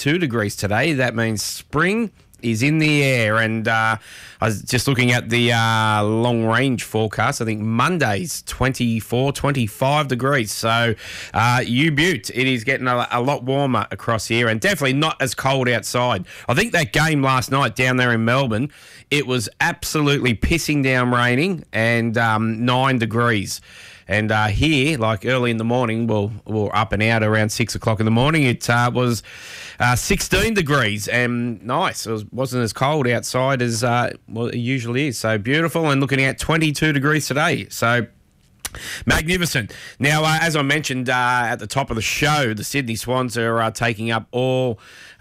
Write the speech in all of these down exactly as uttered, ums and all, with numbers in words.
twenty-two degrees today. That means spring is in the air, and uh, I was just looking at the uh, long-range forecast. I think Monday's twenty-four, twenty-five degrees. So, uh, U-Butte, it is getting a, a lot warmer across here, and definitely not as cold outside. I think that game last night down there in Melbourne, it was absolutely pissing down raining and um, nine degrees. And uh, here, like early in the morning, well, we're up and out around six o'clock in the morning. It uh, was uh, sixteen degrees and nice. It was, wasn't as cold outside as uh, well, it usually is. So beautiful, and looking at twenty-two degrees today. So magnificent. Now, uh, as I mentioned uh, at the top of the show, the Sydney Swans are uh, taking up all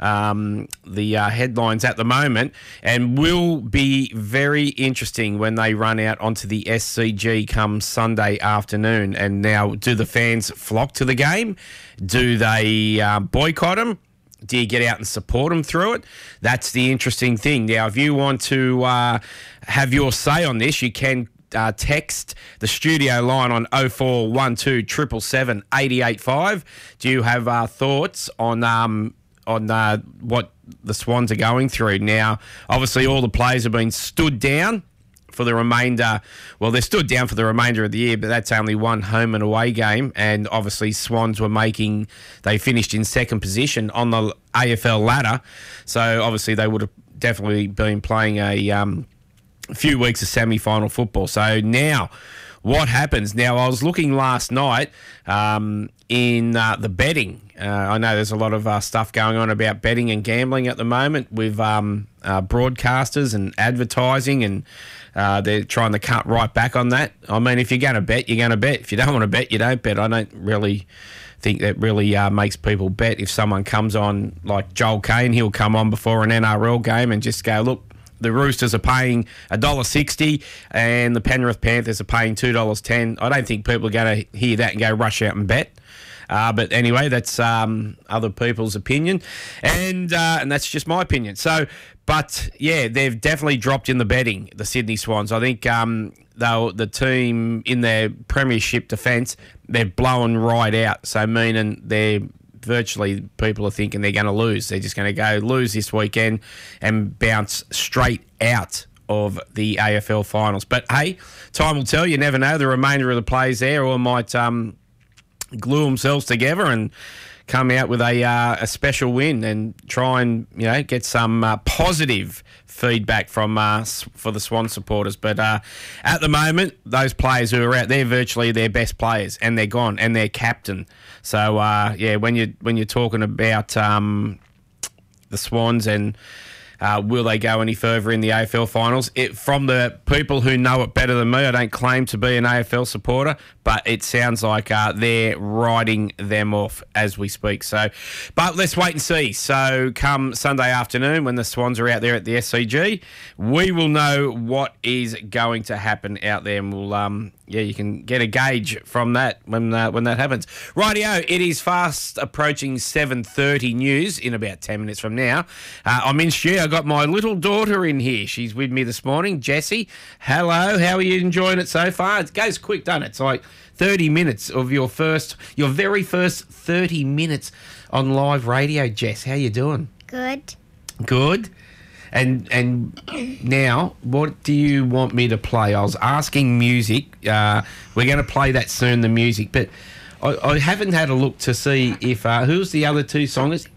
um, the uh, headlines at the moment, and will be very interesting when they run out onto the S C G come Sunday afternoon. And now, do the fans flock to the game? Do they uh, boycott them? Do you get out and support them through it? That's the interesting thing. Now, if you want to uh, have your say on this, you can Uh, text the studio line on oh four one two, seven seven seven, eight eight five. Do you have uh, thoughts on um, on uh, what the Swans are going through? Now, obviously, all the players have been stood down for the remainder. Well, they're stood down for the remainder of the year, but that's only one home and away game. And obviously, Swans were making, they finished in second position on the A F L ladder. So obviously, they would have definitely been playing a Um, a few weeks of semi-final football. So now, what happens? Now, I was looking last night um, in uh, the betting. Uh, I know there's a lot of uh, stuff going on about betting and gambling at the moment with um, uh, broadcasters and advertising, and uh, they're trying to cut right back on that. I mean, if you're going to bet, you're going to bet. If you don't want to bet, you don't bet. I don't really think that really uh, makes people bet. If someone comes on, like Joel Kane, he'll come on before an N R L game and just go, look, the Roosters are paying one dollar sixty and the Penrith Panthers are paying two dollars ten. I don't think people are going to hear that and go rush out and bet. Uh, but anyway, that's um, other people's opinion. And uh, and that's just my opinion. So, but yeah, they've definitely dropped in the betting, the Sydney Swans. I think um, they'll, the team in their premiership defence, they're blowing right out. So, meaning they're virtually, people are thinking they're going to lose. They're just going to go lose this weekend and bounce straight out of the A F L finals. But hey, time will tell. You never know. The remainder of the players there all might um, glue themselves together and come out with a uh, a special win and try and, you know, get some uh, positive feedback from uh, for the Swan supporters. But uh, at the moment, those players who are out, they're virtually their best players, and they're gone, and they're captain. So uh, yeah, when you when you're talking about um, the Swans and uh, will they go any further in the A F L finals, it, from the people who know it better than me, I don't claim to be an A F L supporter, but it sounds like uh, they're riding them off as we speak. So, but let's wait and see. So come Sunday afternoon when the Swans are out there at the S C G, we will know what is going to happen out there, and we'll um yeah, you can get a gauge from that when uh, when that happens. Rightio, it is fast approaching seven thirty news in about ten minutes from now. Uh, I'm in studio. I've got my little daughter in here. She's with me this morning. Jessie, hello. How are you enjoying it so far? It goes quick, doesn't it? It's like thirty minutes of your first, your very first thirty minutes on live radio, Jess. How you doing? Good. Good. And and now, what do you want me to play? I was asking music. Uh, we're going to play that soon, the music. But I, I haven't had a look to see if... Uh, who's the other two singers?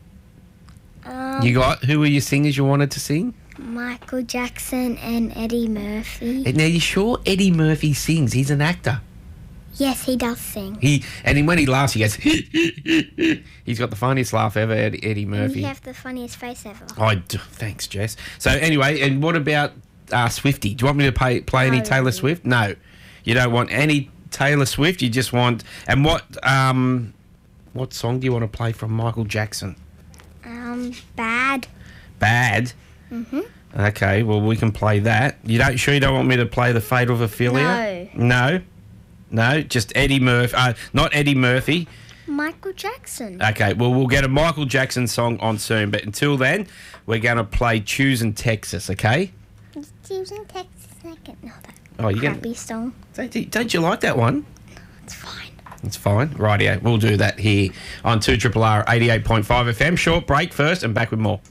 Um, You got... Who were your singers you wanted to sing? Michael Jackson and Eddie Murphy. Now, you sure Eddie Murphy sings? He's an actor. Yes, he does sing. He And then when he laughs, he goes... He's got the funniest laugh ever, Eddie, Eddie Murphy. And you have the funniest face ever. I do. Thanks, Jess. So anyway, and what about uh, Swiftie? Do you want me to play, play any No. Taylor Swift? No. You don't want any Taylor Swift? You just want... And what um, what song do you want to play from Michael Jackson? Um, bad. Bad? Mm-hmm. Okay, well, we can play that. You don't sure you don't want me to play The Fate of Ophelia? No. No? No? Just Eddie Murphy. Uh, not Eddie Murphy. Michael Jackson. Okay, well, we'll get a Michael Jackson song on soon, but until then, we're going to play Choosing Texas, okay? Choosing Texas. I can know that Oh, you crappy gonna, song. don't, you- don't you like that one? It's fine. It's fine. Rightio. We'll do that here on two R R R eighty-eight point five F M. Short break first and back with more.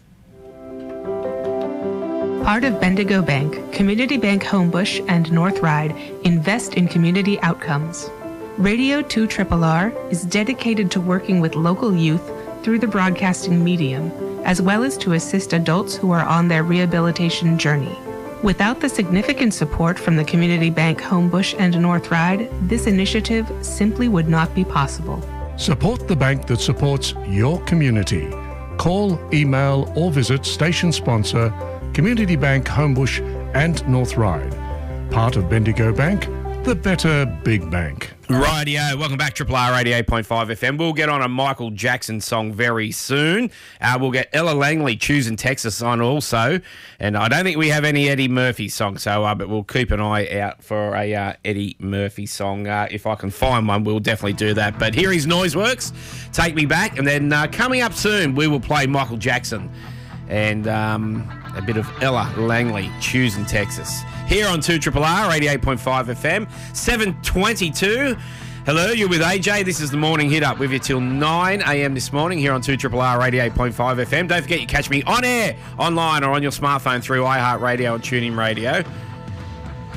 Part of Bendigo Bank, Community Bank Homebush and North Ryde invest in community outcomes. Radio two R R R is dedicated to working with local youth through the broadcasting medium, as well as to assist adults who are on their rehabilitation journey. Without the significant support from the Community Bank Homebush and North Ryde, this initiative simply would not be possible. Support the bank that supports your community. Call, email or visit station sponsor Community Bank Homebush and North Ryde. Part of Bendigo Bank, the better big bank. Rightio, welcome back, Triple R eighty-eight point five F M. We'll get on a Michael Jackson song very soon. Uh, we'll get Ella Langley, Choosing Texas on also. And I don't think we have any Eddie Murphy songs, so uh, but we'll keep an eye out for a uh, Eddie Murphy song. Uh, if I can find one, we'll definitely do that. But here is Noiseworks, Take Me Back. And then uh, coming up soon, we will play Michael Jackson and um, a bit of Ella Langley, Choosing Texas. Here on two R R R eighty-eight point five F M, seven twenty-two. Hello, you're with A J. This is the Morning Hit Up with you till nine a m this morning here on two R R R eighty-eight point five F M. Don't forget you catch me on air, online or on your smartphone through iHeartRadio and TuneIn Radio.